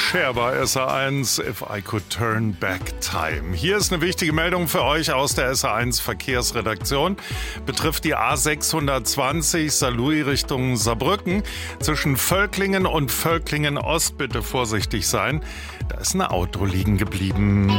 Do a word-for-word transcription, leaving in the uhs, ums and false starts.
Cher bei S A eins, If I Could Turn Back Time. Hier ist eine wichtige Meldung für euch aus der S A eins Verkehrsredaktion. Betrifft die A sechshundertzwanzig Saarlouis Richtung Saarbrücken. Zwischen Völklingen und Völklingen Ost bitte vorsichtig sein. Da ist ein Auto liegen geblieben.